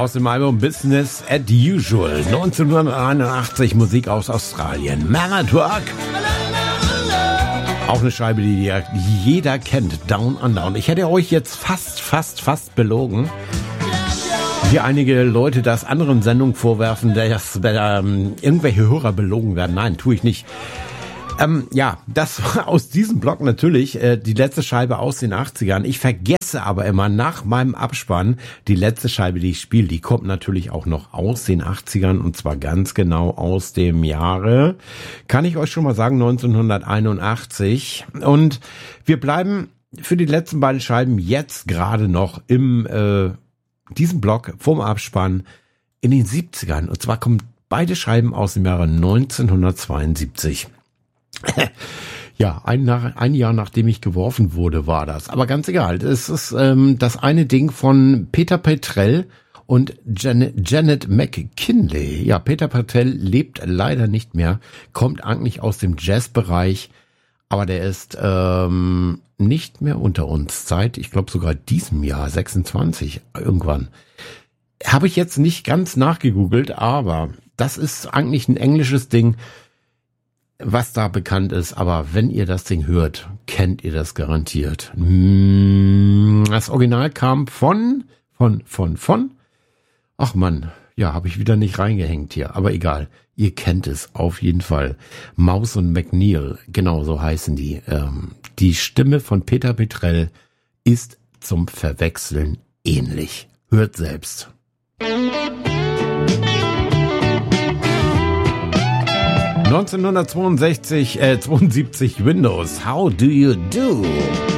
aus dem Album Business as Usual. 1981 Musik aus Australien. Man at Work. Auch eine Scheibe, die jeder kennt. Down Under. Und ich hätte euch jetzt fast belogen, wie einige Leute das anderen Sendungen vorwerfen, dass irgendwelche Hörer belogen werden. Nein, tue ich nicht. Ja, das war aus diesem Blog natürlich die letzte Scheibe aus den 80ern. Ich vergesse aber immer nach meinem Abspann die letzte Scheibe, die ich spiele. Die kommt natürlich auch noch aus den 80ern und zwar ganz genau aus dem Jahre, kann ich euch schon mal sagen, 1981. Und wir bleiben für die letzten beiden Scheiben jetzt gerade noch im diesem Blog vom Abspann in den 70ern. Und zwar kommen beide Scheiben aus dem Jahre 1972. Ja, ein Jahr nachdem ich geworfen wurde, war das. Aber ganz egal. Es ist das eine Ding von Peter Petrell und Janet McKinley. Ja, Peter Petrell lebt leider nicht mehr, kommt eigentlich aus dem Jazzbereich, aber der ist nicht mehr unter uns seit, ich glaube sogar diesem Jahr, 26 irgendwann. Habe ich jetzt nicht ganz nachgegoogelt, aber das ist eigentlich ein englisches Ding, was da bekannt ist, aber wenn ihr das Ding hört, kennt ihr das garantiert. Das Original kam von. Ach Mann, ja, habe ich wieder nicht reingehängt hier, aber egal. Ihr kennt es auf jeden Fall. Mouse und McNeil, genau so heißen die. Die Stimme von Peter Petrell ist zum Verwechseln ähnlich. Hört selbst. 1972 Windows. How do you do?